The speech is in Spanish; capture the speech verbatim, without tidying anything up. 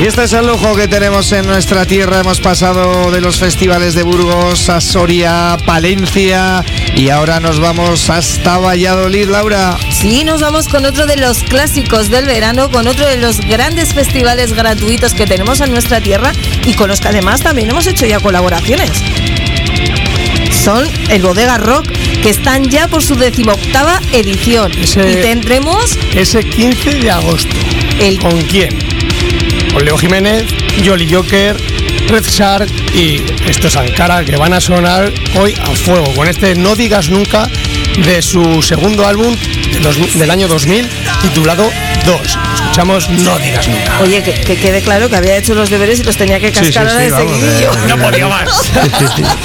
Y este es el lujo que tenemos en nuestra tierra. Hemos pasado de los festivales de Burgos a Soria, Palencia y ahora nos vamos hasta Valladolid, Laura. Sí, nos vamos con otro de los clásicos del verano, con otro de los grandes festivales gratuitos que tenemos en nuestra tierra y con los que además también hemos hecho ya colaboraciones. Son el Bodega Rock, que están ya por su decimoctava edición. Ese, y tendremos... Ese quince de agosto. El... ¿Con quién? Con Leo Jiménez, Jolly Joker, Red Shark y estos Ankara, que van a sonar hoy a fuego con este No Digas Nunca de su segundo álbum de dos, del año dos mil, titulado dos. Escuchamos No Digas Nunca. Oye, que, que quede claro que había hecho los deberes y los tenía que cascar sí, sí, ahora sí, de vamos, seguidillo. No podía más.